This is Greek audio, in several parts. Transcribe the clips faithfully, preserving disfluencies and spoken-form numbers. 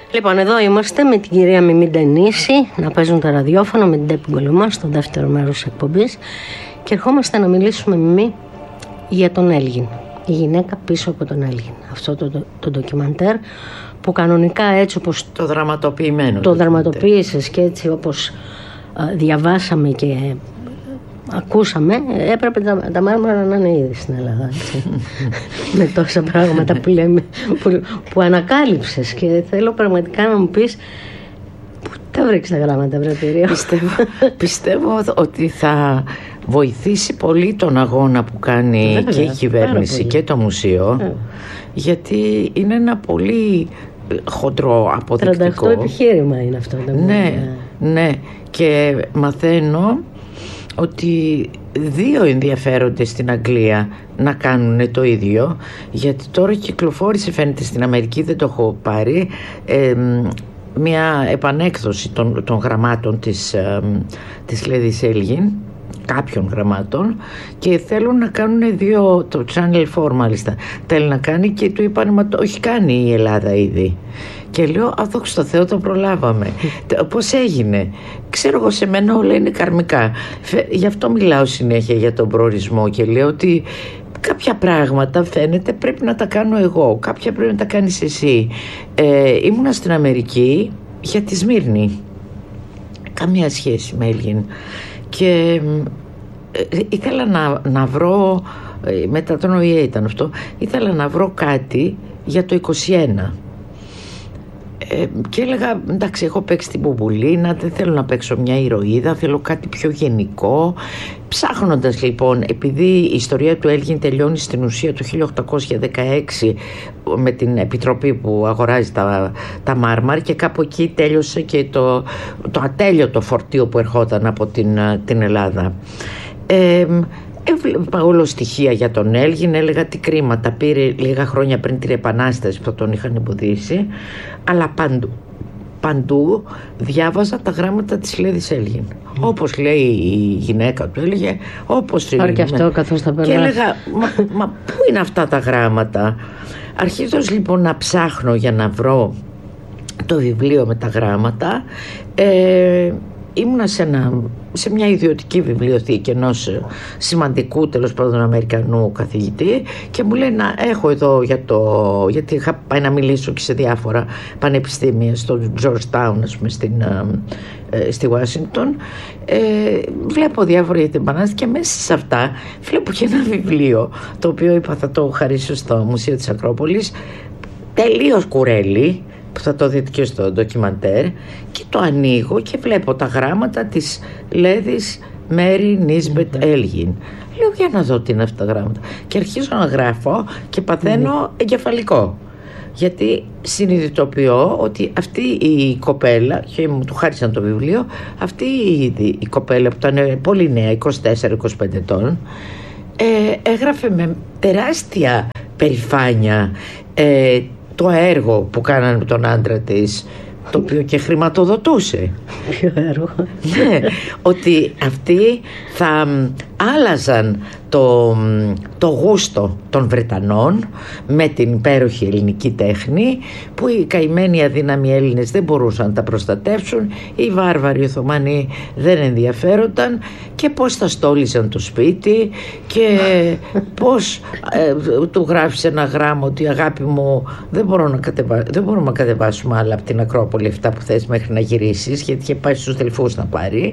Λοιπόν, εδώ είμαστε με την κυρία Μιμή Ντενίση να παίζουν τα ραδιόφωνα με την Τέπη Γκολωμά στο δεύτερο μέρος της εκπομπής και ερχόμαστε να μιλήσουμε, Μιμή, για τον Έλγιν. Η γυναίκα πίσω από τον Έλγιν. Αυτό το, το, το ντοκιμαντέρ που κανονικά έτσι όπως το δραματοποιημένο το δραματοποίησες και έτσι όπως α, διαβάσαμε και ακούσαμε, έπρεπε τα, τα μάρμαρα να είναι ήδη στην Ελλάδα. Με τόσα πράγματα που λέμε, που, που ανακάλυψες, και θέλω πραγματικά να μου πεις πού τα βρήκες τα γράμματα, βρε Πυρίο. Πιστεύω, πιστεύω ότι θα βοηθήσει πολύ τον αγώνα που κάνει Βέβαια, και η κυβέρνηση και το μουσείο. Βέβαια. Γιατί είναι ένα πολύ χοντρό αποδεικτικό. τριάντα οκτώ επιχείρημα είναι αυτό. Ναι, ναι, και μαθαίνω ότι δύο ενδιαφέρονται στην Αγγλία να κάνουν το ίδιο, γιατί τώρα κυκλοφόρησε, φαίνεται στην Αμερική, δεν το έχω πάρει, ε, μια επανέκδοση των, των γραμμάτων της, ε, της Λέδης Έλγιν, κάποιων γραμμάτων, και θέλουν να κάνουν δύο, το Channel φορ μάλιστα θέλει να κάνει, και του είπαν μα το έχει κάνει η Ελλάδα ήδη. Και λέω, α, δόξα τω Θεώ, το προλάβαμε. Πώς έγινε? Ξέρω εγώ, σε μένα όλα είναι καρμικά. Γι' αυτό μιλάω συνέχεια για τον προορισμό και λέω ότι κάποια πράγματα φαίνεται πρέπει να τα κάνω εγώ, κάποια πρέπει να τα κάνεις εσύ. Ε, ήμουνα στην Αμερική για τη Σμύρνη. Καμία σχέση με Έλγιν. Και ε, ήθελα να, να βρω, ε, μετά τον Ο Η Ε ήταν αυτό, ήθελα να βρω κάτι για το είκοσι ένα. Ε, και έλεγα, εντάξει, έχω παίξει την Μπουμπουλίνα, δεν θέλω να παίξω μια ηρωίδα, θέλω κάτι πιο γενικό. Ψάχνοντας λοιπόν, επειδή η ιστορία του Έλγιν τελειώνει στην ουσία το χίλια οκτακόσια δεκαέξι με την επιτροπή που αγοράζει τα, τα μάρμαρ, και κάπου εκεί τέλειωσε και το, το ατέλειωτο φορτίο που ερχόταν από την, την Ελλάδα. Ε, Έβλεπα όλο στοιχεία για τον Έλγιν, έλεγα τι κρίμα, τα πήρε λίγα χρόνια πριν την Επανάσταση που θα τον είχαν εμποδίσει, αλλά παντού, παντού διάβαζα τα γράμματα της Λέδης Έλγιν. Mm. Όπως λέει η γυναίκα του, έλεγε όπως Άρα και αυτό καθώς τα περνάς. Και έλεγα, μα, μα πού είναι αυτά τα γράμματα? Αρχίζοντας λοιπόν να ψάχνω για να βρω το βιβλίο με τα γράμματα, ε, ήμουνα σε, ένα, σε μια ιδιωτική βιβλιοθήκη ενός σημαντικού, τέλος πάντων, Αμερικανού καθηγητή, και μου λέει να έχω εδώ για το, γιατί είχα πάει να μιλήσω και σε διάφορα πανεπιστήμια, στο Georgetown, ας πούμε, στην, ε, στη Ουάσιγκτον. Ε, βλέπω διάφορα για την Επανάσταση και μέσα σε αυτά βλέπω και ένα βιβλίο το οποίο είπα θα το χαρίσω στο Μουσείο της Ακρόπολης, τελείως κουρέλι, που θα το δείτε και στο ντοκιμαντέρ, και το ανοίγω και βλέπω τα γράμματα της Λέδης Μέρι Νίσμπετ Έλγιν. Λέω, για να δω τι είναι αυτά τα γράμματα, και αρχίζω να γράφω και παθαίνω mm. εγκεφαλικό, γιατί συνειδητοποιώ ότι αυτή η κοπέλα, και μου του χάρισαν το βιβλίο, αυτή η, η κοπέλα που ήταν πολύ νέα, είκοσι τέσσερα είκοσι πέντε ετών, ε, έγραφε με τεράστια περηφάνεια ε, το έργο που κάνανε με τον άντρα της, το οποίο και χρηματοδοτούσε. Ποιο έργο? Ναι, ότι αυτοί θα άλλαζαν το, το γούστο των Βρετανών με την υπέροχη ελληνική τέχνη, που οι καημένοι αδύναμοι Έλληνες δεν μπορούσαν να τα προστατεύσουν, οι βάρβαροι Οθωμανοί δεν ενδιαφέρονταν, και πώς θα στόλιζαν το σπίτι, και πώς ε, του γράφεις ένα γράμμα ότι αγάπη μου δεν, μπορώ να κατεβα... δεν μπορούμε να κατεβάσουμε άλλα από την Ακρόπολη αυτά που θες μέχρι να γυρίσεις, γιατί είχε πάει στους Δελφούς να πάρει,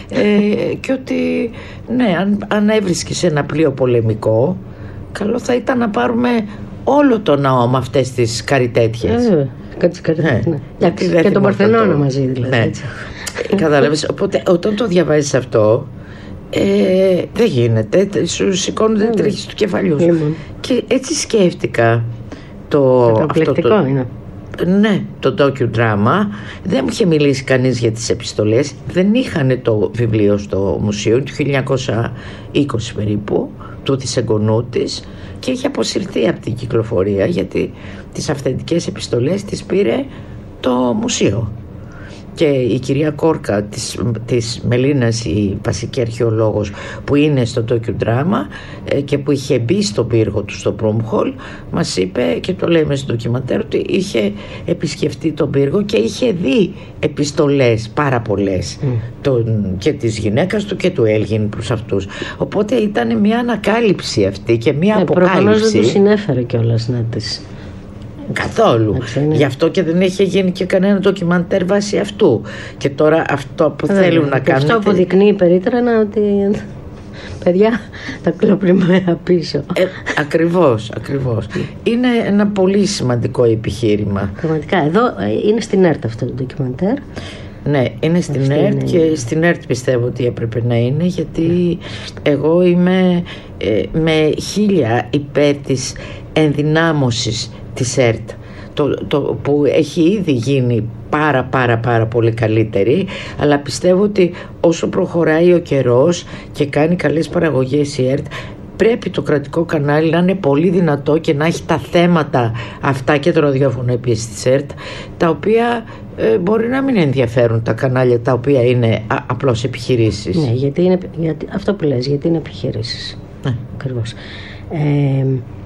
ε, και ότι ναι, αν, αν έβρισκες ένα πλοίο πολεμικό, καλό θα ήταν να πάρουμε όλο το ναό με αυτές τις καριτέτιες. Ε, κάτι καριτέτιες, ναι. ναι. Και, και τον Παρθενώνα μαζί, δηλαδή. Ναι. Κατάλαβες, οπότε όταν το διαβάζεις αυτό, ε, δεν γίνεται, σου σηκώνονται τρίχες του κεφαλιού σου. Και έτσι σκέφτηκα το, αυτό το, είναι. Ναι, το docudrama. Δεν μου είχε μιλήσει κανείς για τις επιστολές, δεν είχαν το βιβλίο στο μουσείο του χίλια εννιακόσια είκοσι περίπου, του της εγγονού της, και είχε αποσυρθεί από την κυκλοφορία, γιατί τις αυθεντικές επιστολές τις πήρε το μουσείο. και η κυρία Κόρκα της, της Μελίνας, η βασική αρχαιολόγος που είναι στο ντοκιουντράμα και που είχε μπει στον πύργο του στο Προύμχολ, μας είπε, και το λέμε στο ντοκιμαντέρ, ότι είχε επισκεφτεί τον πύργο και είχε δει επιστολές πάρα πολλές mm. τον, και της γυναίκας του και του Έλγιν προς αυτούς. Οπότε ήταν μια ανακάλυψη αυτή και μια ε, αποκάλυψη. Προφανώς δεν του συνέφερε κιόλας να τις... Καθόλου. Γι' αυτό και δεν έχει γίνει και κανένα ντοκιμαντέρ βάσει αυτού. Και τώρα αυτό που Βέβαια, θέλουν να κάνουν. Αυτό αποδεικνύει περίτρανα ότι. Παιδιά, τα κλοπριμαία πίσω. Ε, ακριβώς, ακριβώς. Είναι ένα πολύ σημαντικό επιχείρημα. Πραγματικά. Εδώ είναι στην ΕΡΤ αυτό το ντοκιμαντέρ. Ναι, είναι στην Αυτή ΕΡΤ είναι... και στην ΕΡΤ πιστεύω ότι έπρεπε να είναι, γιατί εγώ είμαι ε, με χίλια υπέρ της ενδυνάμωσης της ΕΡΤ, το, το, που έχει ήδη γίνει πάρα πάρα πάρα πολύ καλύτερη, αλλά πιστεύω ότι όσο προχωράει ο καιρός και κάνει καλές παραγωγές η ΕΡΤ, πρέπει το κρατικό κανάλι να είναι πολύ δυνατό και να έχει τα θέματα αυτά, και το ραδιόφωνο επίσης της ΕΡΤ, τα οποία ε, μπορεί να μην ενδιαφέρουν τα κανάλια τα οποία είναι α, απλώς επιχειρήσεις. Ναι, γιατί είναι, γιατί, αυτό που λες, γιατί είναι επιχειρήσεις. Ναι. Ακριβώς. Ε,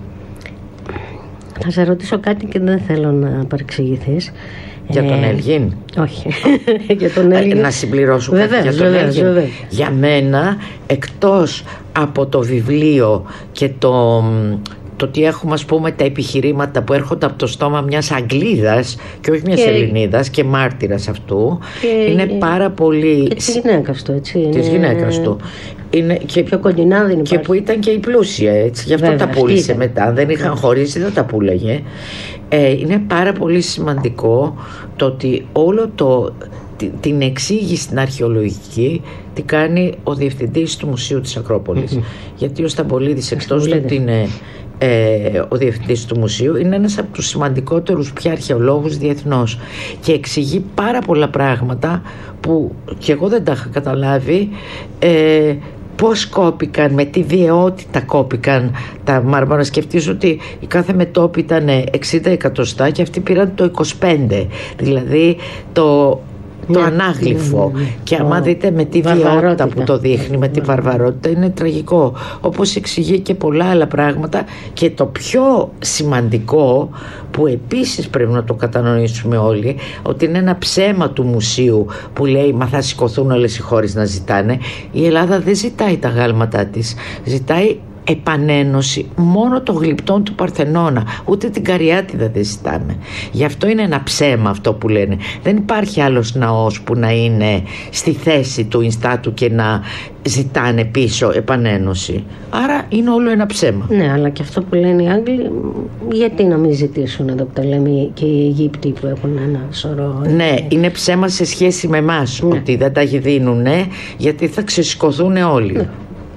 θα σε ρωτήσω κάτι και δεν θέλω να παρεξηγηθείς. Για τον Έλγιν? Όχι. Για τον Έλγιν. Να συμπληρώσω κάτι βεβαίως, για τον βεβαίως, Έλγιν. βεβαίως. Για μένα, εκτός από το βιβλίο και το, το ότι έχουμε, ας πούμε, τα επιχειρήματα που έρχονται από το στόμα μιας Αγγλίδας και όχι μιας και... Ελληνίδας και μάρτυρας αυτού, και... είναι πάρα πολύ... Και της γυναίκας του, έτσι. Της είναι... γυναίκας του. Είναι και, πιο κοντινά δεν υπάρχει. Και που ήταν και η πλούσια, έτσι. Γι' αυτό Βέβαια, τα πούλησε μετά. Δεν είχαν χωρίσει, δεν τα πούλαγε. Ε, είναι πάρα πολύ σημαντικό το ότι όλο το, την εξήγηση στην αρχαιολογική τι κάνει ο διευθυντής του Μουσείου της Ακρόπολης. Mm-hmm. Γιατί ο Σταμπολίδης, εκτός του ότι είναι ε, ο διευθυντής του μουσείου, είναι ένας από τους σημαντικότερους πια αρχαιολόγους διεθνώς και εξηγεί πάρα πολλά πράγματα που και εγώ δεν τα είχα καταλάβει, ε, πώς κόπηκαν, με τι βιαιότητα κόπηκαν τα μάρμαρα. Σκεφτείς ότι η κάθε μετώπη ήταν εξήντα εκατοστά και αυτοί πήραν το είκοσι πέντε, δηλαδή το, το ναι, ανάγλυφο. Ναι, ναι, ναι. Και άμα δείτε με τη βιαιότητα που το δείχνει, με τη βαρβαρότητα, είναι τραγικό. Όπως εξηγεί και πολλά άλλα πράγματα, και το πιο σημαντικό που επίσης πρέπει να το κατανοήσουμε όλοι, ότι είναι ένα ψέμα του μουσείου που λέει μα θα σηκωθούν όλες οι χώρες να ζητάνε. Η Ελλάδα δεν ζητάει τα γάλματά της, ζητάει επανένωση μόνο των γλυπτών του Παρθενώνα, ούτε την Καριάτιδα δεν ζητάμε. Γι' αυτό είναι ένα ψέμα αυτό που λένε. Δεν υπάρχει άλλος ναός που να είναι στη θέση του Ινστάτου και να ζητάνε πίσω επανένωση. Άρα είναι όλο ένα ψέμα. Ναι, αλλά και αυτό που λένε οι Άγγλοι, γιατί να μην ζητήσουν εδώ που τα λέμε και οι Αιγύπτιοι που έχουν ένα σωρό. Ναι, είναι ψέμα σε σχέση με εμάς, ναι. Ότι δεν τα δίνουν, γιατί θα ξεσηκωθούν όλοι. Ναι.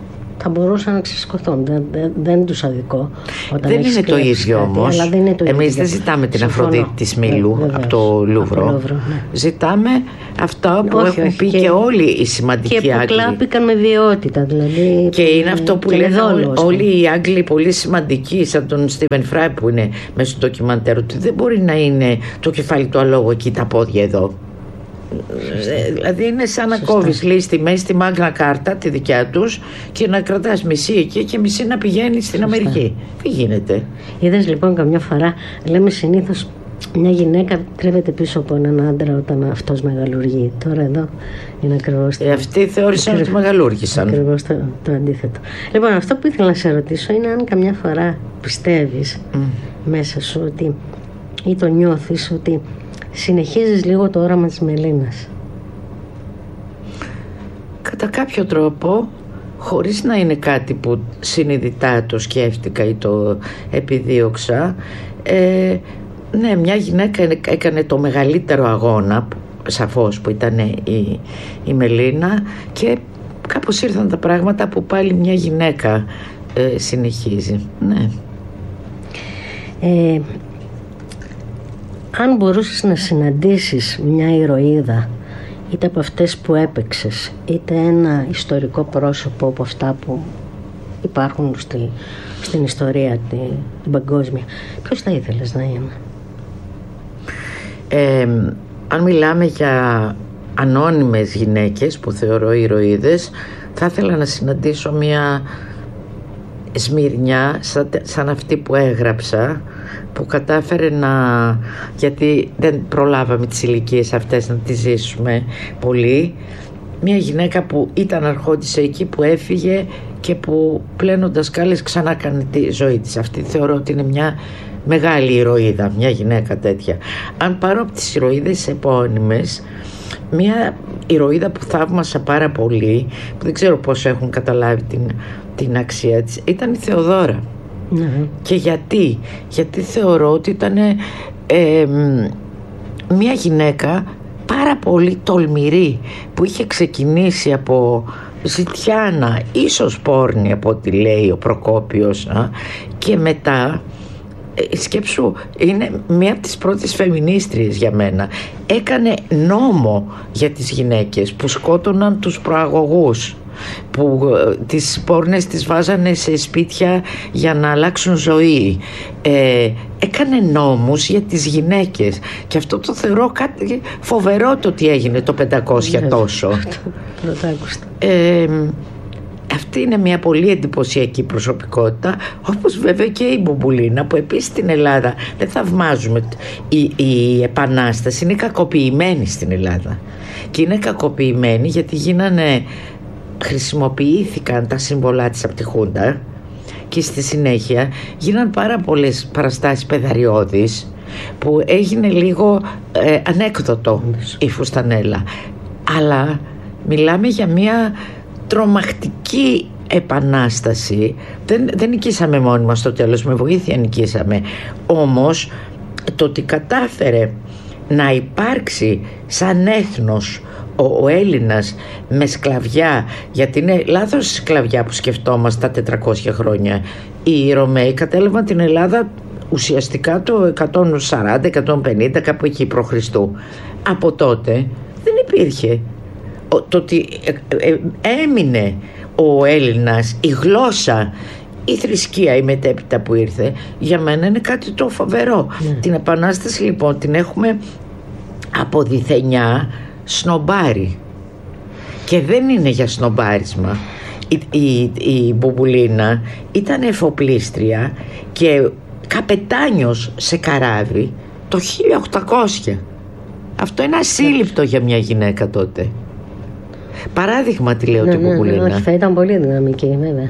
Θα μπορούσαν να ξεσηκωθούν. Δεν, δεν, δεν τους αδικό. Δεν είναι το ίδιο όμως. Εμείς δεν ζητάμε την Αφροδίτη της Μήλου, ε, από το Λούβρο. Από το Λούβρο, ναι. Ζητάμε αυτά που όχι, έχουν όχι, πει και, και όλοι οι σημαντικοί Άγγλοι. Και που κλάπηκαν με βιαιότητα. Δηλαδή, και είναι αυτό που λένε όλοι οι Άγγλοι πολύ σημαντικοί, σαν τον Στίβεν Φράι που είναι μέσα στο ντοκιμαντέρ, ότι δεν μπορεί να είναι το κεφάλι του αλόγου εκεί, τα πόδια εδώ. Ε, δηλαδή είναι σαν να κόβεις, λέει, στη μέση τη Μάγνα Κάρτα τη δικιά τους και να κρατάς μισή εκεί και μισή να πηγαίνει στην Σωστά. Αμερική. Τι γίνεται? Είδες λοιπόν καμιά φορά, λέμε συνήθως μια γυναίκα κρύβεται πίσω από έναν άντρα όταν αυτός μεγαλουργεί. Τώρα εδώ είναι ακριβώς το... ε, αυτοί θεώρησαν ακριβώς, ότι μεγαλούργησαν. Ακριβώς το, το αντίθετο. Λοιπόν, αυτό που ήθελα να σε ρωτήσω είναι αν καμιά φορά πιστεύεις mm. μέσα σου ότι, ή το νιώθεις ότι συνεχίζεις λίγο το όραμα της Μελίνας? Κατά κάποιο τρόπο, χωρίς να είναι κάτι που συνειδητά το σκέφτηκα ή το επιδίωξα, ε, ναι, μια γυναίκα έκανε το μεγαλύτερο αγώνα, σαφώς, που ήταν η, η Μελίνα, και κάπως ήρθαν τα πράγματα που πάλι μια γυναίκα ε, συνεχίζει. Ναι. Ε, αν μπορούσες να συναντήσεις μια ηρωίδα, είτε από αυτές που έπαιξες, είτε ένα ιστορικό πρόσωπο από αυτά που υπάρχουν στη, στην ιστορία την, την παγκόσμια, ποιος θα ήθελες να είναι? Ε, αν μιλάμε για ανώνυμες γυναίκες που θεωρώ ηρωίδες, θα ήθελα να συναντήσω μια Σμυρνιά σαν, σαν αυτή που έγραψα, που κατάφερε να, γιατί δεν προλάβαμε τις ηλικίες αυτές να τις ζήσουμε πολύ, μια γυναίκα που ήταν αρχόντισσα εκεί, που έφυγε και που πλένοντας δασκάλες ξανά κάνει τη ζωή της. Αυτή θεωρώ ότι είναι μια μεγάλη ηρωίδα, μια γυναίκα τέτοια. Αν πάρω από τις ηρωίδες επώνυμες, μια ηρωίδα που θαύμασα πάρα πολύ, που δεν ξέρω πώς έχουν καταλάβει την, την αξία της, ήταν η Θεοδόρα. Ναι. Και γιατί? Γιατί θεωρώ ότι ήταν ε, ε, μια γυναίκα πάρα πολύ τολμηρή, που είχε ξεκινήσει από ζητιάνα, ίσως πόρνη από ό,τι λέει ο Προκόπιος, α, και μετά, σκέψου, είναι μία από τις πρώτες φεμινίστριες για μένα. Έκανε νόμο για τις γυναίκες που σκότωναν τους προαγωγούς, που τις πόρνες τις βάζανε σε σπίτια για να αλλάξουν ζωή. ε, έκανε νόμους για τις γυναίκες, και αυτό το θεωρώ κάτι φοβερό, το τι έγινε το πεντακόσια τόσο. ε, Αυτή είναι μια πολύ εντυπωσιακή προσωπικότητα, όπως βέβαια και η Μπουμπουλίνα, που επίσης στην Ελλάδα δεν θαυμάζουμε. Η, η Επανάσταση είναι κακοποιημένη στην Ελλάδα, και είναι κακοποιημένη γιατί γίνανε, χρησιμοποιήθηκαν τα σύμβολά της από τη Χούντα, και στη συνέχεια γίναν πάρα πολλές παραστάσεις παιδαριώδεις, που έγινε λίγο ε, ανέκδοτο η φουστανέλα. Αλλά μιλάμε για μια τρομακτική επανάσταση. Δεν, δεν νικήσαμε μόνοι μας στο τέλος, με βοήθεια νικήσαμε. Όμως το ότι κατάφερε να υπάρξει σαν έθνος ο, ο Έλληνας με σκλαβιά, γιατί είναι λάθος σκλαβιά που σκεφτόμαστε τα τετρακόσια χρόνια. Οι Ρωμαίοι κατέλαβαν την Ελλάδα ουσιαστικά το εκατόν σαράντα εκατόν πενήντα, κάπου εκεί π.Χ. Από τότε δεν υπήρχε. Το ότι ε, ε, έμεινε ο Έλληνας, η γλώσσα, η θρησκεία, η μετέπειτα που ήρθε, για μένα είναι κάτι το φοβερό. Yeah. Την Επανάσταση λοιπόν την έχουμε από διθενιά σνομπάρι, και δεν είναι για σνομπάρισμα. Η, η, η Μπουμπουλίνα ήταν εφοπλίστρια και καπετάνιος σε καράβι το χίλια οκτακόσια. Αυτό είναι ασύλληπτο yeah. για μια γυναίκα τότε. Παράδειγμα τη λέω, ναι, την Μπουμπουλίνα. Ναι, ναι, θα ήταν πολύ δυναμική, βέβαια.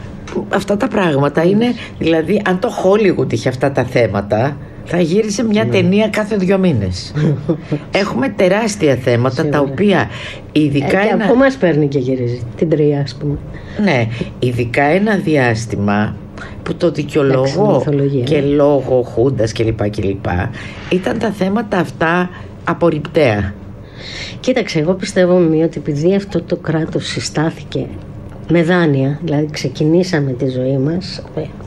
Αυτά τα πράγματα είναι, δηλαδή, αν το Hollywood είχε αυτά τα θέματα, θα γύρισε μια ναι. ταινία κάθε δύο μήνες. Έχουμε τεράστια θέματα, σίγουρα, τα οποία ειδικά ε, ένα... από μας παίρνει και γυρίζει την τρία, ας πούμε. Ναι, ειδικά ένα διάστημα που το δικαιολογώ και λόγω Χούντας κλπ, κλπ, ήταν τα θέματα αυτά απορριπταία. Κοίταξε, εγώ πιστεύω μία ότι επειδή αυτό το κράτος συστάθηκε με δάνεια, δηλαδή ξεκινήσαμε τη ζωή μας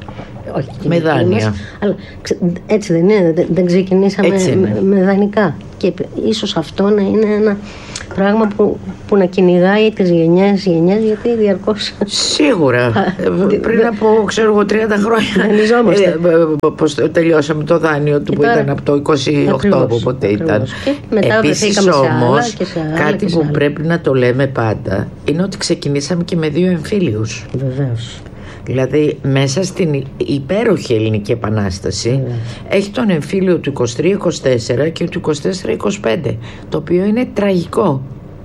όχι με δάνεια μας, αλλά έτσι δεν είναι, δεν ξεκινήσαμε με, με δανεικά, και ίσως αυτό να είναι ένα πράγμα που, που να κυνηγάει τις γενιές γενιές, γιατί διαρκώς σίγουρα πριν από ξέρω εγώ τριάντα χρόνια δανειζόμαστε. Πως τελειώσαμε το δάνειο του που ήταν από το είκοσι οκτώ, που ποτέ ήταν. Επίσης όμως κάτι που πρέπει να το λέμε πάντα είναι ότι ξεκινήσαμε και με δύο εμφύλιους. Βεβαίως. Δηλαδή μέσα στην υπέροχη Ελληνική Επανάσταση yeah. έχει τον εμφύλιο του είκοσι τρία είκοσι τέσσερα και του είκοσι τέσσερα είκοσι πέντε, το οποίο είναι τραγικό,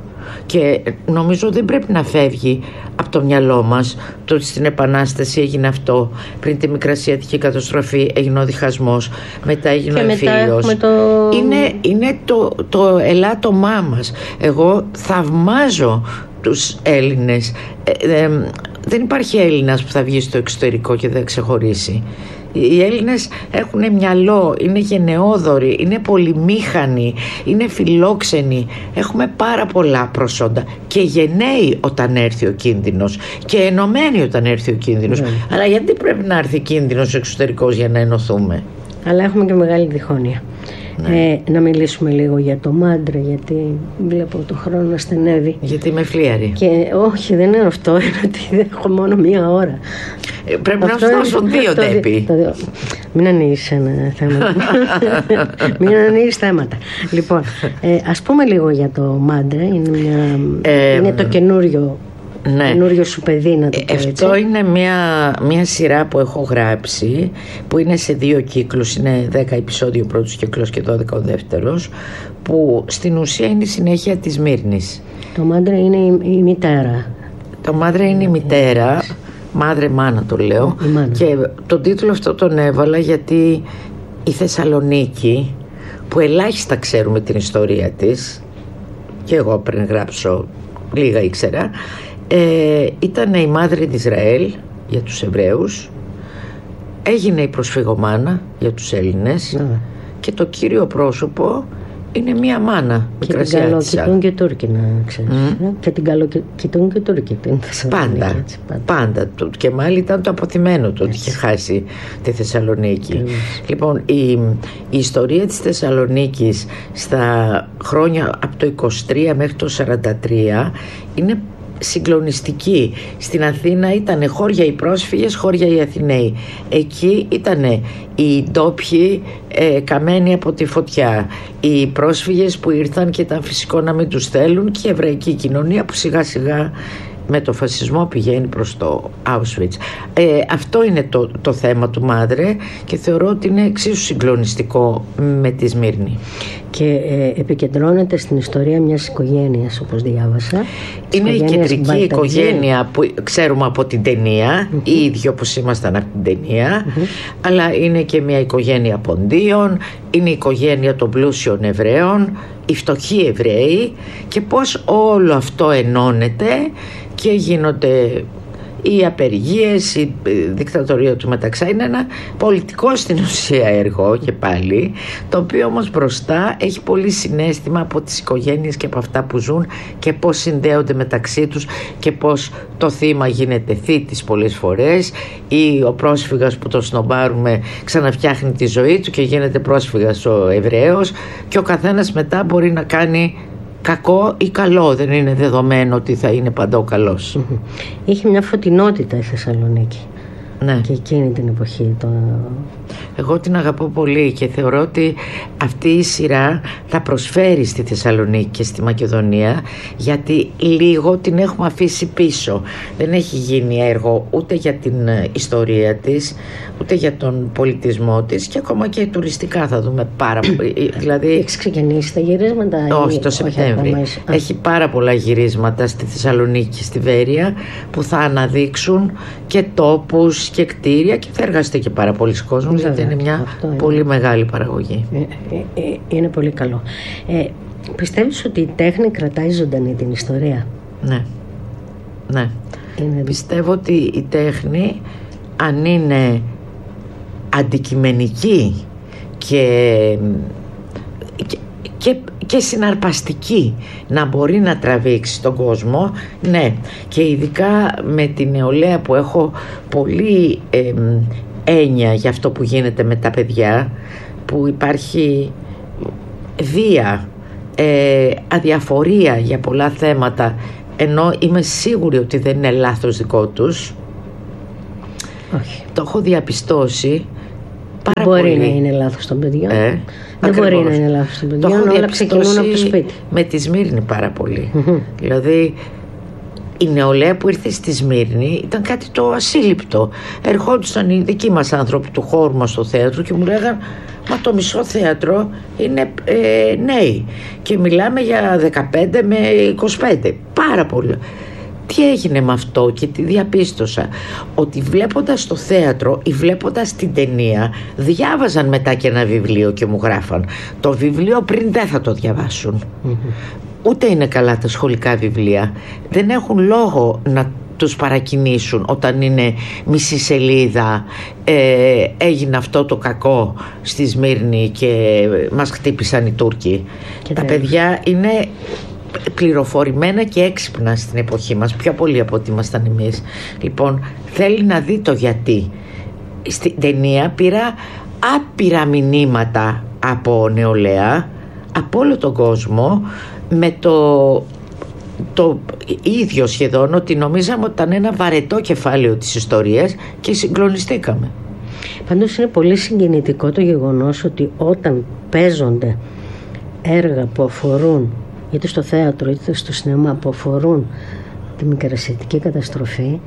και νομίζω δεν πρέπει να φεύγει από το μυαλό μας το ότι στην Επανάσταση έγινε αυτό, πριν τη Μικρασιατική καταστροφή έγινε ο διχασμός, μετά έγινε ο εμφύλιος. Το... είναι, είναι το, το ελάττωμά μας. Εγώ θαυμάζω τους Έλληνες. ε, ε, Δεν υπάρχει Έλληνας που θα βγει στο εξωτερικό και δεν ξεχωρίσει. Οι Έλληνες έχουν μυαλό, είναι γενναιόδοροι, είναι πολυμήχανοι, είναι φιλόξενοι. Έχουμε πάρα πολλά προσόντα, και γενναίοι όταν έρθει ο κίνδυνος, και ενωμένοι όταν έρθει ο κίνδυνος. Ναι. Αλλά γιατί πρέπει να έρθει κίνδυνος εξωτερικός για να ενωθούμε? Αλλά έχουμε και μεγάλη διχόνοια. Ναι. Ε, να μιλήσουμε λίγο για το Μάντρε, γιατί βλέπω το χρόνο να στενεύει. Γιατί είμαι φλίαρη. Και όχι, δεν είναι αυτό, είναι ότι έχω μόνο μία ώρα. Ε, πρέπει αυτό να σου δώσουν δύο τέπη. Μην ανοίγεις ένα θέματα. Μην ανοίγεις θέματα. Λοιπόν, ε, ας πούμε λίγο για το Μάντρε. Είναι, μια, ε, είναι το καινούριο, ναι. καινούριο σου παιδί, να το πω έτσι. Αυτό είναι μια, μια σειρά που έχω γράψει, που είναι σε δύο κύκλους. Είναι δέκα επεισόδιο ο πρώτος κύκλος και δώδεκα ο δεύτερος, που στην ουσία είναι η συνέχεια της Μύρνης. Το Μάντρε είναι η, η μητέρα. Το Μάντρε είναι η μητέρα. Μάδρε μάνα το λέω. Και τον τίτλο αυτό τον έβαλα γιατί η Θεσσαλονίκη, που ελάχιστα ξέρουμε την ιστορία της, και εγώ πριν γράψω λίγα ήξερα, ε, ήταν η μάδρη της Ισραήλ για τους Εβραίους, έγινε η προσφυγομάνα για τους Έλληνες, mm. και το κύριο πρόσωπο είναι μία μάνα. Και την καλοκοιτούν και Τούρκοι, να ξέρεις. Mm. Και την καλοκοιτούν και Τούρκοι. Πάντα, έτσι, πάντα. Πάντα. Και μάλιστα ήταν το αποθυμένο του ότι είχε χάσει τη Θεσσαλονίκη. Mm. Λοιπόν, η, η ιστορία της Θεσσαλονίκης στα χρόνια από το είκοσι τρία μέχρι το σαράντα τρία είναι συγκλονιστική. Στην Αθήνα ήταν χώρια οι πρόσφυγες, χώρια οι Αθηναίοι. Εκεί ήταν οι ντόπιοι ε, καμένοι από τη φωτιά, οι πρόσφυγες που ήρθαν και ήταν φυσικό να μην τους θέλουν, και η εβραϊκή κοινωνία που σιγά σιγά με το φασισμό πηγαίνει προς το Auschwitz. Ε, αυτό είναι το, το θέμα του Μάντρε, και θεωρώ ότι είναι εξίσου συγκλονιστικό με τη Σμύρνη. Και ε, επικεντρώνεται στην ιστορία μιας οικογένειας, όπως διάβασα. Είναι η κεντρική Μπαλτατζή. Οικογένεια που ξέρουμε από την ταινία, mm-hmm. οι ίδιοι όπως ήμασταν από την ταινία, mm-hmm. αλλά είναι και μια οικογένεια ποντίων, είναι η οικογένεια των πλούσιων Εβραίων, οι φτωχοί Εβραίοι, και πώς όλο αυτό ενώνεται και γίνονται οι απεργίες, η δικτατορία του Μεταξά. Είναι ένα πολιτικό στην ουσία έργο και πάλι, το οποίο όμως μπροστά έχει πολύ συναίσθημα από τις οικογένειες και από αυτά που ζουν και πώς συνδέονται μεταξύ τους και πώς το θύμα γίνεται θήτης πολλές φορές, ή ο πρόσφυγας που το σνομπάρουμε ξαναφτιάχνει τη ζωή του και γίνεται πρόσφυγας ο Εβραίος, και ο καθένας μετά μπορεί να κάνει κακό ή καλό, δεν είναι δεδομένο ότι θα είναι παντό καλός. Είχε μια φωτεινότητα η Θεσσαλονίκη. Ναι. Και εκείνη την εποχή το... Εγώ την αγαπώ πολύ και θεωρώ ότι αυτή η σειρά θα προσφέρει στη Θεσσαλονίκη και στη Μακεδονία, γιατί λίγο την έχουμε αφήσει πίσω. Δεν έχει γίνει έργο ούτε για την ιστορία της, ούτε για τον πολιτισμό της, και ακόμα και τουριστικά θα δούμε πάρα πολύ. Δηλαδή... Έχεις ξεκινήσει τα γυρίσματα? Όχι, το Σεπτέμβρη. Έχει πάρα πολλά γυρίσματα στη Θεσσαλονίκη και στη Βέρεια που θα αναδείξουν και τόπους και κτίρια, και θα εργαστεί και πάρα πολλοί κόσμος, γιατί είναι μια πολύ είναι. μεγάλη παραγωγή. Ε, ε, ε, είναι πολύ καλό. Ε, πιστεύεις ότι η τέχνη κρατάει ζωντανή την ιστορία? Ναι, ναι. Είναι... Πιστεύω ότι η τέχνη, αν είναι αντικειμενική και, και, και, και συναρπαστική, να μπορεί να τραβήξει τον κόσμο, ναι. Και ειδικά με την νεολαία που έχω πολύ ε, έννοια για αυτό που γίνεται με τα παιδιά, που υπάρχει βία, ε, αδιαφορία για πολλά θέματα, ενώ είμαι σίγουρη ότι δεν είναι λάθος δικό τους. Όχι. Το έχω διαπιστώσει πάρα μπορεί πολύ. Να είναι λάθος των παιδιών. Ε, δεν ακριβώς. Μπορεί να είναι λάθος των παιδιών. Το όλα ξεκινούν από το σπίτι. Με τη Σμύρνη πάρα πολύ. Mm-hmm. Δηλαδή η νεολαία που ήρθε στη Σμύρνη ήταν κάτι το ασύλληπτο. Ερχόντουσαν οι δικοί μας άνθρωποι του χώρου μας στο θέατρο και μου λέγαν, μα το μισό θέατρο είναι ε, νέοι, και μιλάμε για δεκαπέντε με είκοσι πέντε. Πάρα πολύ. Τι έγινε με αυτό και τι διαπίστωσα? Ότι βλέποντας το θέατρο ή βλέποντας την ταινία, διάβαζαν μετά και ένα βιβλίο και μου γράφαν το βιβλίο πριν δεν θα το διαβάσουν. Mm-hmm. Ούτε είναι καλά τα σχολικά βιβλία. Δεν έχουν λόγο να τους παρακινήσουν όταν είναι μισή σελίδα, ε, έγινε αυτό το κακό στη Σμύρνη και μας χτύπησαν οι Τούρκοι. Και τα τέλος. Παιδιά είναι πληροφορημένα και έξυπνα στην εποχή μας, πιο πολύ από ό,τι ήμασταν εμείς. Λοιπόν, θέλει να δει το γιατί. Στην ταινία πήρα άπειρα μηνύματα από νεολαία, από όλο τον κόσμο, με το, το ίδιο σχεδόν, ότι νομίζαμε ότι ήταν ένα βαρετό κεφάλαιο της ιστορίας και συγκλονιστήκαμε. Πάντως είναι πολύ συγκινητικό το γεγονός ότι όταν παίζονται έργα που αφορούν είτε στο θέατρο είτε στο σινεμά, που αφορούν τη μικρασιατική καταστροφή,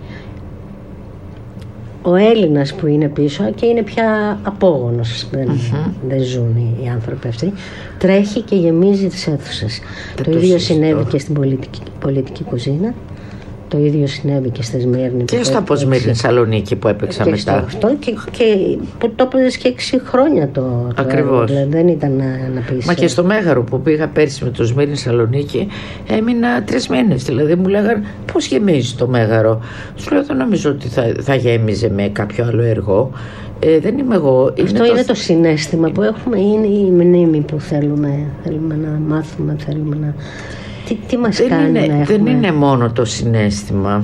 ο Έλληνας που είναι πίσω και είναι πια απόγονος, δεν, mm-hmm. δεν ζουν οι άνθρωποι αυτοί, τρέχει και γεμίζει τις αίθουσες. Το, το ίδιο συνέβη και στην πολιτική, πολιτική κουζίνα. Το ίδιο συνέβη και στη Σμύρνη. Και στο Αποσμύρνη Σαλονίκη που έπαιξα και μετά. Αυτό και, και που το έπαιζες και έξι χρόνια το. Ακριβώς. Το, δεν ήταν να, να πεις. Μα και στο Μέγαρο που πήγα πέρσι με το Σμύρνη Σαλονίκη, έμεινα τρεις μήνες. Δηλαδή μου λέγανε πώς γεμίζει το Μέγαρο. Του λέω δεν νομίζω ότι θα, θα γέμιζε με κάποιο άλλο έργο. Ε, δεν είμαι εγώ. Αυτό είναι, είναι το... το συναίσθημα που έχουμε, είναι η μνήμη που θέλουμε, θέλουμε να μάθουμε, θέλουμε να. Τι, τι μας δεν κάνει είναι, να έχουμε... δεν είναι μόνο το συναίσθημα,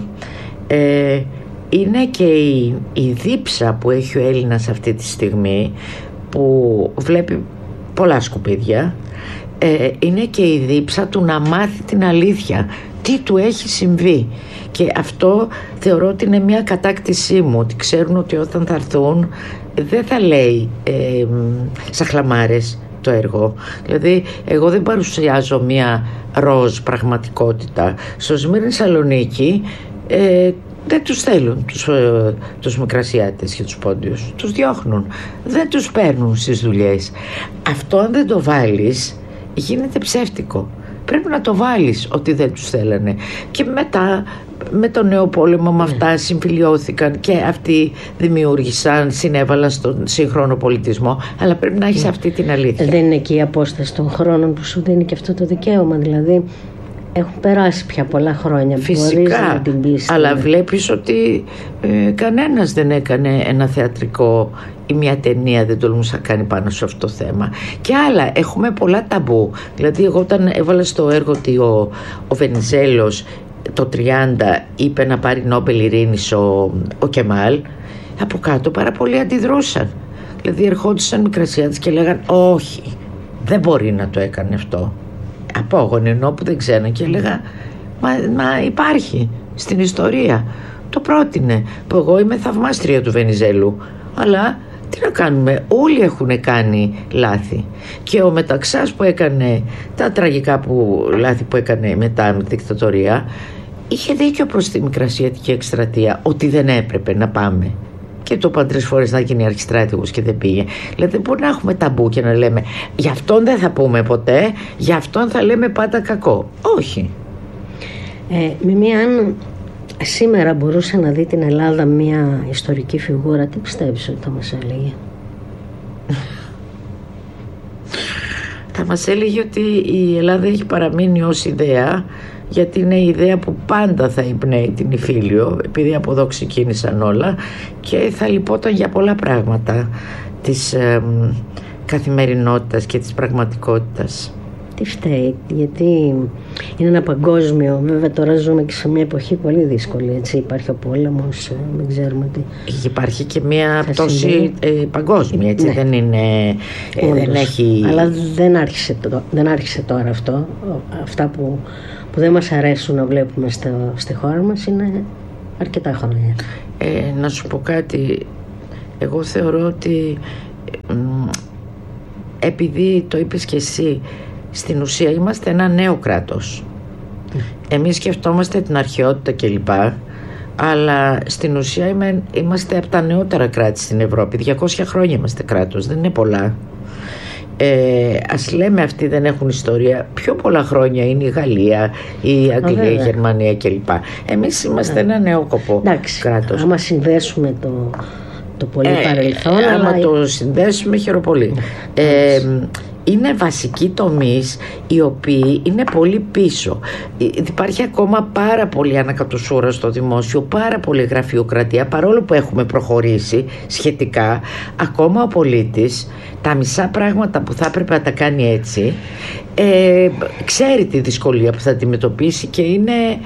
ε, είναι και η, η δίψα που έχει ο Έλληνας αυτή τη στιγμή, που βλέπει πολλά σκουπίδια, ε, είναι και η δίψα του να μάθει την αλήθεια, τι του έχει συμβεί. Και αυτό θεωρώ ότι είναι μια κατάκτησή μου, ότι ξέρουν ότι όταν θα έρθουν δεν θα λέει ε, σαχλαμάρες το έργο. Δηλαδή εγώ δεν παρουσιάζω μια ροζ πραγματικότητα. Στο Σμύρνη Σαλονίκη ε, δεν τους θέλουν τους, ε, τους μικρασιάτες και τους πόντιους, τους διώχνουν, δεν τους παίρνουν στις δουλειές. Αυτό αν δεν το βάλεις γίνεται ψεύτικο. Πρέπει να το βάλεις ότι δεν τους θέλανε. Και μετά με το νέο πόλεμο με αυτά συμφιλιώθηκαν και αυτοί δημιούργησαν, συνέβαλαν στον σύγχρονο πολιτισμό, αλλά πρέπει να έχεις αυτή την αλήθεια. Δεν είναι και η απόσταση των χρόνων που σου δίνει και αυτό το δικαίωμα, δηλαδή έχουν περάσει πια πολλά χρόνια. Φυσικά, να την πεις, αλλά βλέπεις ότι ε, κανένας δεν έκανε ένα θεατρικό ή μια ταινία, δεν τολμούσε να κάνει πάνω σε αυτό το θέμα. Και άλλα, έχουμε πολλά ταμπού. Δηλαδή εγώ όταν έβαλα στο έργο ότι ο, ο Βενιζέλος το τριάντα είπε να πάρει Νόμπελ Ειρήνης ο, ο Κεμάλ, από κάτω πάρα πολλοί αντιδρούσαν. Δηλαδή ερχόντουσαν μικρασιάτες και λέγαν όχι, δεν μπορεί να το έκανε αυτό. Απόγονοι ενώ που δεν ξέραν, και έλεγα μα, μα υπάρχει στην ιστορία, το πρότεινε, που εγώ είμαι θαυμάστρια του Βενιζέλου, αλλά τι να κάνουμε, όλοι έχουν κάνει λάθη. Και ο Μεταξάς που έκανε τα τραγικά που, λάθη που έκανε μετά με τη δικτατορία, είχε δίκιο προς τη μικρασιατική εκστρατεία ότι δεν έπρεπε να πάμε. Και το είπαν τρεις φορές να γίνει αρχιστράτηγος και δεν πήγε. Δηλαδή δεν μπορεί να έχουμε ταμπού και να λέμε γι' αυτόν δεν θα πούμε ποτέ, γι' αυτόν θα λέμε πάντα κακό. Όχι. Ε, Μιμή, αν σήμερα μπορούσε να δει την Ελλάδα μια ιστορική φιγούρα, τι πιστεύεις ότι θα μας έλεγε? Θα μας έλεγε ότι η Ελλάδα έχει παραμείνει ως ιδέα, γιατί είναι η ιδέα που πάντα θα εμπνέει την Ιφίλιο, επειδή από εδώ ξεκίνησαν όλα, και θα λυπόταν για πολλά πράγματα της ε, καθημερινότητας και της πραγματικότητας. Τι φταίει, γιατί είναι ένα παγκόσμιο, βέβαια τώρα ζούμε και σε μια εποχή πολύ δύσκολη, έτσι, υπάρχει ο πόλεμος, δεν ξέρουμε τι. Υπάρχει και μια πτώση ε, παγκόσμια, έτσι, ναι. δεν είναι, ε, δεν έχει... Αλλά δεν άρχισε, δεν άρχισε τώρα αυτό, αυτά που, που δεν μας αρέσουν να βλέπουμε στο, στη χώρα μας είναι αρκετά χρόνια. Ε, να σου πω κάτι, εγώ θεωρώ ότι ε, επειδή το είπες και εσύ, στην ουσία είμαστε ένα νέο κράτος. Εμείς σκεφτόμαστε την αρχαιότητα κλπ, αλλά στην ουσία είμαστε από τα νεότερα κράτη στην Ευρώπη. διακόσια χρόνια είμαστε κράτος, δεν είναι πολλά. Ε, ας λέμε αυτοί δεν έχουν ιστορία, πιο πολλά χρόνια είναι η Γαλλία, η Αγγλία, η Γερμανία κλπ. Εμείς είμαστε ένα νεόκοπο κράτος. Άμα συνδέσουμε το, το πολύ ε, παρελθόν, ε, άμα αλλά... το συνδέσουμε χειροπολί. ε, Είναι βασικοί τομείς οι οποίοι είναι πολύ πίσω. Υπάρχει ακόμα πάρα πολύ ανακατοσούρα στο δημόσιο, πάρα πολύ γραφειοκρατία, παρόλο που έχουμε προχωρήσει σχετικά. Ακόμα ο πολίτης τα μισά πράγματα που θα έπρεπε να τα κάνει έτσι, ε, ξέρει τη δυσκολία που θα αντιμετωπίσει και είναι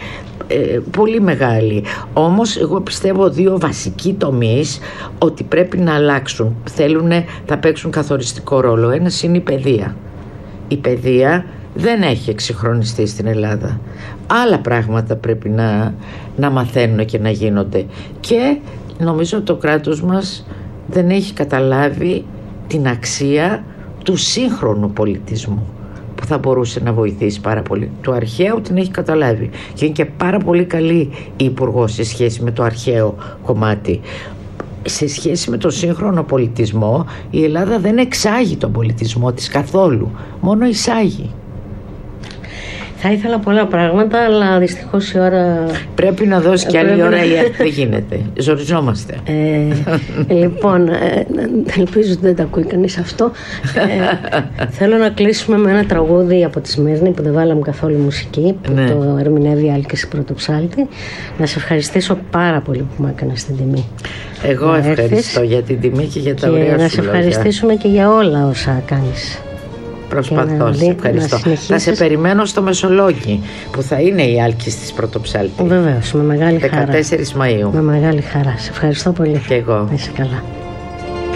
ε, πολύ μεγάλη. Όμως εγώ πιστεύω δύο βασικοί τομείς ότι πρέπει να αλλάξουν, θέλουν, θα παίξουν καθοριστικό ρόλο. Ένας είναι η παιδεία. Η παιδεία δεν έχει εξυγχρονιστεί στην Ελλάδα. Άλλα πράγματα πρέπει να, να μαθαίνουν και να γίνονται. Και νομίζω ότι το κράτος μας δεν έχει καταλάβει την αξία του σύγχρονου πολιτισμού, που θα μπορούσε να βοηθήσει πάρα πολύ. Του αρχαίου την έχει καταλάβει και είναι και πάρα πολύ καλή η υπουργός σε σχέση με το αρχαίο κομμάτι. Σε σχέση με το σύγχρονο πολιτισμό, η Ελλάδα δεν εξάγει τον πολιτισμό της καθόλου, μόνο εισάγει. Θα ήθελα πολλά πράγματα, αλλά δυστυχώς η ώρα... Πρέπει να δώσει κι άλλη ώρα, γιατί δεν γίνεται. Ζοριζόμαστε. Ε, λοιπόν, ε, ελπίζω ότι δεν τα ακούει κανείς αυτό. Ε, θέλω να κλείσουμε με ένα τραγούδι από τη Σμύρνη που δεν βάλαμε καθόλου μουσική, που ναι. το ερμηνεύει η Άλκης Πρωτοψάλτη. Να σε ευχαριστήσω πάρα πολύ που μου έκανες την τιμή. Εγώ να ευχαριστώ έρθεις για την τιμή και για τα και ωραία σου λόγια. Να σε ευχαριστήσουμε και για όλα όσα κάνεις. Προσπαθώ, σε ευχαριστώ. Θα σε περιμένω στο Μεσολόγγι, που θα είναι η Άλκης της Πρωτοψάλτη. Βεβαίως, με μεγάλη χαρά. δεκατέσσερις Μαΐου. Με μεγάλη χαρά. Σε ευχαριστώ πολύ. Και εγώ. Να είσαι καλά.